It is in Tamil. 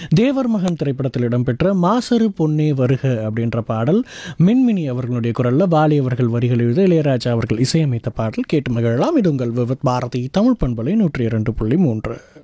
தேவர் மகன் திரைப்படத்தில் இடம்பெற்ற மாசறு பொன்னே வருக அப்படின்ற பாடல் மின்மினி அவர்களுடைய குரலில் வாலி அவர்கள் வரிகள் எழுத இளையராஜா அவர்கள் இசையமைத்த பாடல் கேட்டு மகிழலாம். இது உங்கள் விவத் பாரதி தமிழ் பண்பலை 102.3.